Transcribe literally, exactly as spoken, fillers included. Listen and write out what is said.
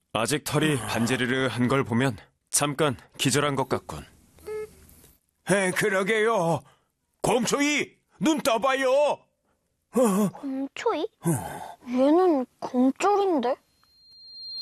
아직 털이 반지르르한 걸 보면 잠깐 기절한 것 같군. 에, 그러게요. 곰초이, 눈 떠봐요. 곰초이? 얘는 곰쫄인데?